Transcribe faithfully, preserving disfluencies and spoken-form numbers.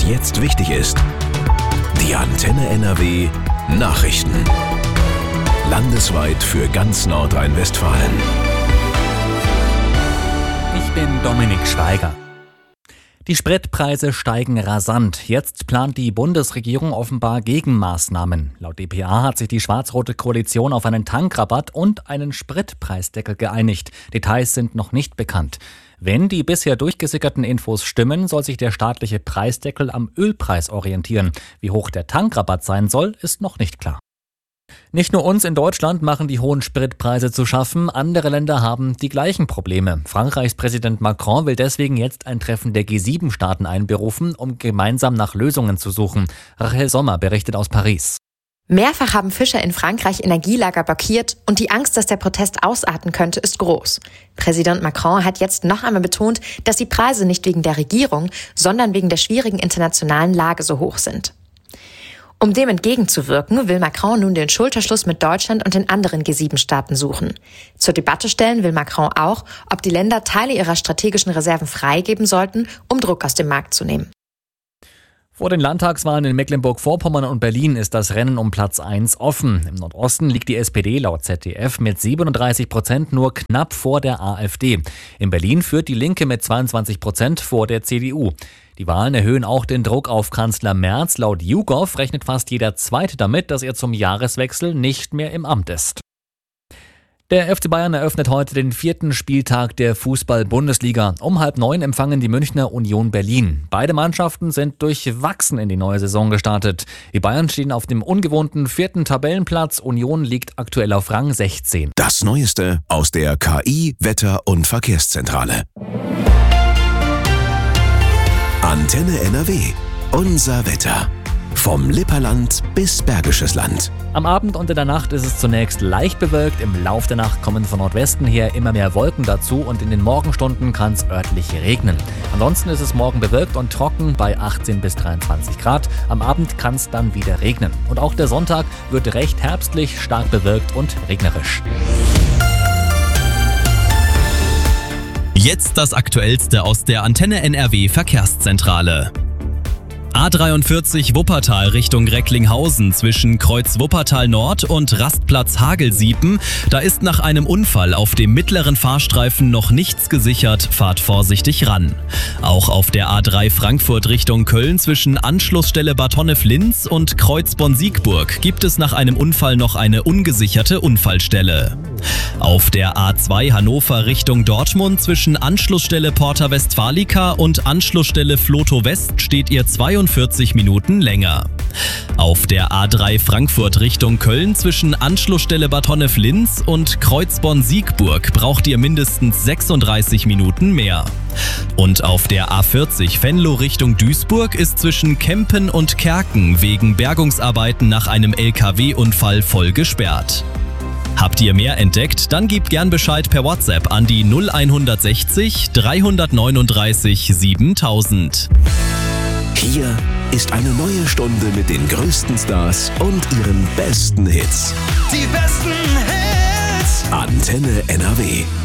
was jetzt wichtig ist. Die Antenne N R W Nachrichten. Landesweit für ganz Nordrhein-Westfalen. Ich bin Dominik Schweiger. Die Spritpreise steigen rasant. Jetzt plant die Bundesregierung offenbar Gegenmaßnahmen. Laut D P A hat sich die schwarz-rote Koalition auf einen Tankrabatt und einen Spritpreisdeckel geeinigt. Details sind noch nicht bekannt. Wenn die bisher durchgesickerten Infos stimmen, soll sich der staatliche Preisdeckel am Ölpreis orientieren. Wie hoch der Tankrabatt sein soll, ist noch nicht klar. Nicht nur uns in Deutschland machen die hohen Spritpreise zu schaffen, andere Länder haben die gleichen Probleme. Frankreichs Präsident Macron will deswegen jetzt ein Treffen der G sieben Staaten einberufen, um gemeinsam nach Lösungen zu suchen. Rachel Sommer berichtet aus Paris. Mehrfach haben Fischer in Frankreich Energielager blockiert und die Angst, dass der Protest ausarten könnte, ist groß. Präsident Macron hat jetzt noch einmal betont, dass die Preise nicht wegen der Regierung, sondern wegen der schwierigen internationalen Lage so hoch sind. Um dem entgegenzuwirken, will Macron nun den Schulterschluss mit Deutschland und den anderen G sieben Staaten suchen. Zur Debatte stellen will Macron auch, ob die Länder Teile ihrer strategischen Reserven freigeben sollten, um Druck aus dem Markt zu nehmen. Vor den Landtagswahlen in Mecklenburg-Vorpommern und Berlin ist das Rennen um Platz eins offen. Im Nordosten liegt die S P D laut Z D F mit siebenunddreißig Prozent nur knapp vor der AfD. In Berlin führt die Linke mit zweiundzwanzig Prozent vor der C D U. Die Wahlen erhöhen auch den Druck auf Kanzler Merz. Laut YouGov rechnet fast jeder Zweite damit, dass er zum Jahreswechsel nicht mehr im Amt ist. Der F C Bayern eröffnet heute den vierten Spieltag der Fußball-Bundesliga. Um halb neun empfangen die Münchner Union Berlin. Beide Mannschaften sind durchwachsen in die neue Saison gestartet. Die Bayern stehen auf dem ungewohnten vierten Tabellenplatz. Union liegt aktuell auf Rang sechzehn. Das Neueste aus der K I-, Wetter- und Verkehrszentrale. Antenne N R W. Unser Wetter. Vom Lipperland bis Bergisches Land. Am Abend und in der Nacht ist es zunächst leicht bewölkt. Im Lauf der Nacht kommen von Nordwesten her immer mehr Wolken dazu und in den Morgenstunden kann es örtlich regnen. Ansonsten ist es morgen bewölkt und trocken bei achtzehn bis dreiundzwanzig Grad. Am Abend kann es dann wieder regnen. Und auch der Sonntag wird recht herbstlich, stark bewölkt und regnerisch. Jetzt das Aktuellste aus der Antenne N R W Verkehrszentrale. A dreiundvierzig Wuppertal Richtung Recklinghausen zwischen Kreuz Wuppertal Nord und Rastplatz Hagelsiepen. Da ist nach einem Unfall auf dem mittleren Fahrstreifen noch nichts gesichert. Fahrt vorsichtig ran. Auch auf der A drei Frankfurt Richtung Köln zwischen Anschlussstelle Bad Honnef-Linz und Kreuz Bonn-Siegburg gibt es nach einem Unfall noch eine ungesicherte Unfallstelle. Auf der A zwei Hannover Richtung Dortmund zwischen Anschlussstelle Porta Westfalica und Anschlussstelle Floto West steht ihr zweiundvierzig Minuten länger. Auf der A drei Frankfurt Richtung Köln zwischen Anschlussstelle Bad Honnef-Linz und Kreuz Bonn-Siegburg braucht ihr mindestens sechsunddreißig Minuten mehr. Und auf der A vierzig Venlo Richtung Duisburg ist zwischen Kempen und Kerken wegen Bergungsarbeiten nach einem L K W-Unfall voll gesperrt. Habt ihr mehr entdeckt? Dann gebt gern Bescheid per WhatsApp an die null sechzig dreihundertneununddreißig siebentausend. Hier ist eine neue Stunde mit den größten Stars und ihren besten Hits. Die besten Hits. Antenne N R W.